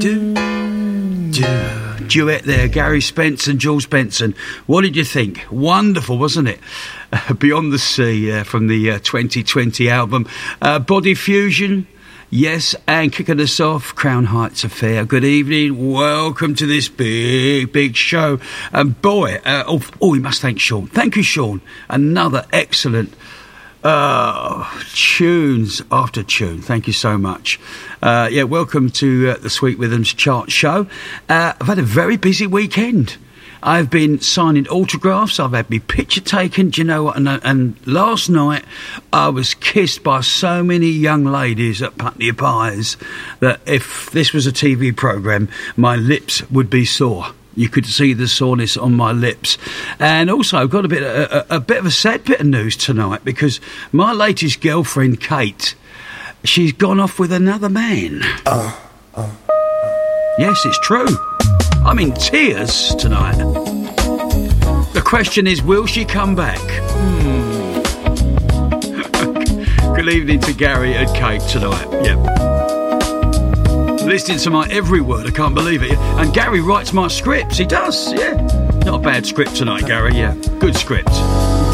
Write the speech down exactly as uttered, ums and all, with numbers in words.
Do, do. Duet there, Gary Spence and Jules Benson. What did you think? Wonderful, wasn't it? Uh, Beyond the Sea uh, from the uh, twenty twenty album. Uh, Body Fusion. Yes, and kicking us off, Crown Heights Affair. Good evening, welcome to this big, big show. And boy, uh, oh, oh, we must thank Sean. Thank you, Sean. Another excellent uh, tunes after tune. Thank you so much. Uh, yeah, welcome to uh, the Sweet Rhythms Chart Show. Uh, I've had a very busy weekend. I've been signing autographs, I've had my picture taken, do you know what, and, and last night I was kissed by so many young ladies at Putney Pies that if this was a T V programme, my lips would be sore. You could see the soreness on my lips. And also, I've got a bit, a, a, a bit of a sad bit of news tonight, because my latest girlfriend, Kate, she's gone off with another man. Uh, uh. Yes, it's true. I'm in tears tonight. The question is, will she come back? Hmm. Good evening to Gary and Kate tonight. Yep. Listening to my every word, I can't believe it. And Gary writes my scripts. He does, yeah. Not a bad script tonight, Gary, yeah. Good script.